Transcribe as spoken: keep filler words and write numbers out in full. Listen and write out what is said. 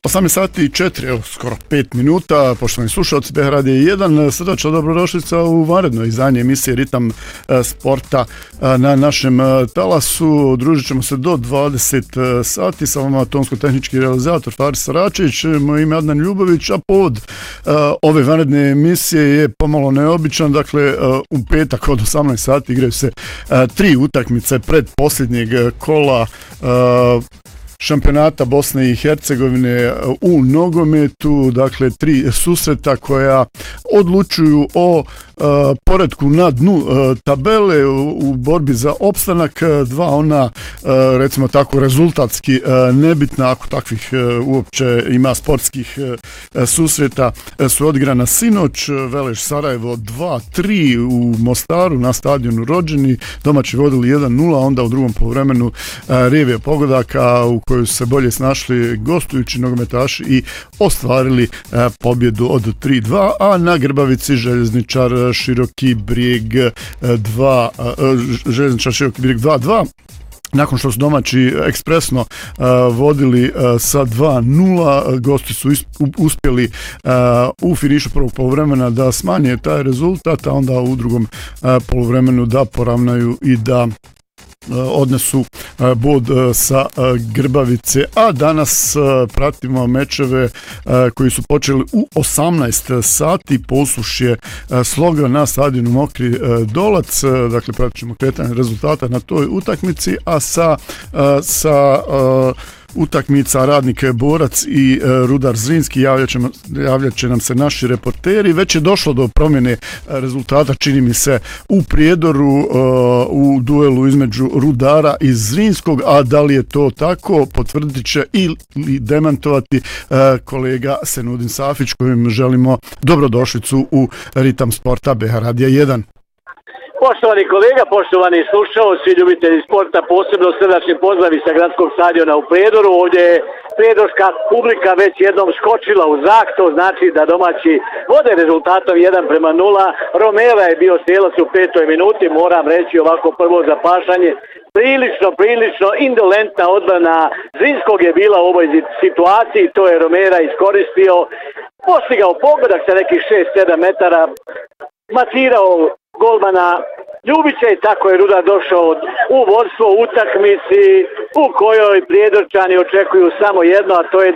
osamnaest sati i četiri, evo skoro pet minuta, poštovani slušalci B H Radija jedan, srdačna dobrodošlica u vanredno izdanje emisije Ritam sporta na našem talasu. Družit ćemo se do dvadeset sati, sa vama tonsko-tehnički realizator Faris Saračević, moje ime Adnan Ljubović, a povod ove vanredne emisije je pomalo neobičan. Dakle, u petak od osamnaest sati igraju se tri utakmice pred posljednjeg kola šampionata Bosne i Hercegovine u nogometu, dakle tri susreta koja odlučuju o uh, poretku na dnu uh, tabele u, u borbi za opstanak. Dva ona, uh, recimo tako, rezultatski uh, nebitna, ako takvih uh, uopće ima sportskih uh, susreta, uh, su odigrana sinoć. Veleš Sarajevo dva tri u Mostaru na stadionu Rođeni, domaći vodili jedan nula, onda u drugom poluvremenu uh, revija pogodaka u koju su se bolje snašli gostujući nogometaši i ostvarili uh, pobjedu od tri dva, a na Grbavici Željezničar Široki Brijeg dva, uh, Željezničar Široki Brijeg dva dva. Nakon što su domaći ekspresno uh, vodili uh, sa dva nula, gosti su is, u, uspjeli uh, u finišu prvog poluvremena da smanje taj rezultat, a onda u drugom uh, poluvremenu da poravnaju i da odnesu bod sa Grbavice. A danas pratimo mečeve koji su počeli u osamnaest sati. Poslušje sloga na stadionu Mokri Dolac. Dakle, pratit ćemo kretanje rezultata na toj utakmici, a sa, sa utakmica Radnik Borac i e, Rudar Zrinski javljat, ćemo, javljat će nam se naši reporteri. Već je došlo do promjene rezultata, čini mi se, u Prijedoru, e, u duelu između Rudara i Zrinskog, a da li je to tako, potvrdit će ili demantovati e, kolega Senudin Safić, kojim želimo dobrodošlicu u Ritam sporta B H Radija jedan. Poštovani kolega, poštovani slušalci, ljubitelji sporta, posebno srdačni pozdravi sa gradskog stadiona u Prijedoru. Ovdje je prijedorska publika već jednom skočila u zrak, to znači da domaći vode rezultatom jedan prema nula. Romera je bio strijelac u petoj minuti, moram reći ovako prvo zapašanje. Prilično, prilično indolentna odbrana Zrinskog je bila u ovoj situaciji, to je Romera iskoristio. Postigao pogodak sa nekih šest sedam metara, matirao golmana Ljubića i tako je Rudar došao u vodstvo utakmici u kojoj Prijedorčani očekuju samo jedno, a to je